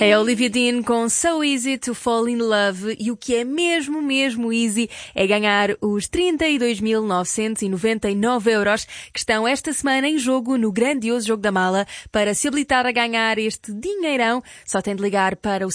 É Olivia Dean com So Easy to Fall in Love, e o que é mesmo easy é ganhar os 32.999 € que estão esta semana em jogo no grandioso Jogo da Mala. Para se habilitar a ganhar este dinheirão, só tem de ligar para o